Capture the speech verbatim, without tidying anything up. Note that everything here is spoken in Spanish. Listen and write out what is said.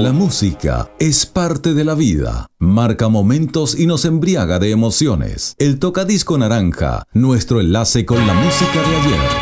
La música es parte de la vida, marca momentos y nos embriaga de emociones. El Tocadisco Naranja, nuestro enlace con la música de ayer.